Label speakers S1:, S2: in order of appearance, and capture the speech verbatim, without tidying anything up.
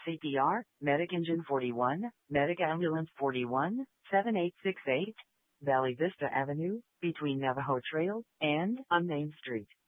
S1: C P R, Medic Engine forty-one, Medic Ambulance forty-one, seven eight six eight, Valley Vista Avenue, between Navajo Trail and Unnamed Street.